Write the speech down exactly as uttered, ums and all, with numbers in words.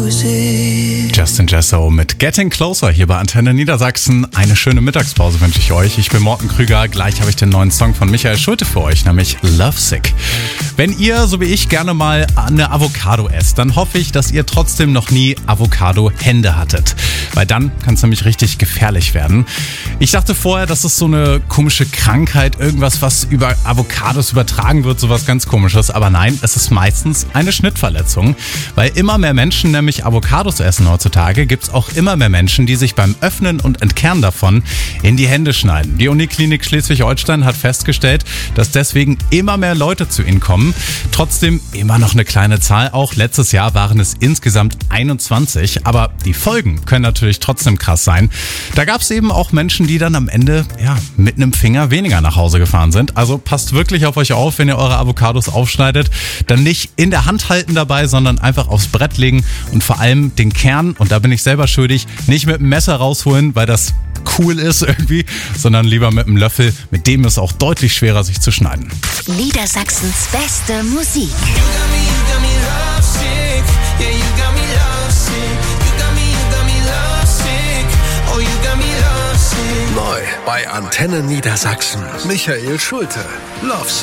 Musik. Justin Jesso mit Getting Closer hier bei Antenne Niedersachsen. Eine schöne Mittagspause wünsche ich euch. Ich bin Morten Krüger. Gleich habe ich den neuen Song von Michael Schulte für euch, nämlich Lovesick. Wenn ihr, so wie ich, gerne mal eine Avocado esst, dann hoffe ich, dass ihr trotzdem noch nie Avocado-Hände hattet. Weil dann kann es nämlich richtig gefährlich werden. Ich dachte vorher, das ist so eine komische Krankheit, irgendwas, was über Avocados übertragen wird, sowas ganz Komisches. Aber nein, es ist meistens eine Schnittverletzung. Weil immer mehr Menschen nämlich Avocados essen heutzutage, gibt es auch immer mehr Menschen, die sich beim Öffnen und Entkernen davon in die Hände schneiden. Die Uniklinik Schleswig-Holstein hat festgestellt, dass deswegen immer mehr Leute zu ihnen kommen. Trotzdem immer noch eine kleine Zahl. Auch letztes Jahr waren es insgesamt einundzwanzig. Aber die Folgen können natürlich trotzdem krass sein. Da gab es eben auch Menschen, die dann am Ende ja, mit einem Finger weniger nach Hause gefahren sind. Also passt wirklich auf euch auf, wenn ihr eure Avocados aufschneidet. Dann nicht in der Hand halten dabei, sondern einfach aufs Brett legen und vor allem den Kern, und da bin ich selber schuldig, nicht mit dem Messer rausholen, weil das cool ist irgendwie, sondern lieber mit einem Löffel, mit dem ist auch deutlich schwerer, sich zu schneiden. Niedersachsens beste Musik. Neu bei Antenne Niedersachsen. Michael Schulte. Lovesick.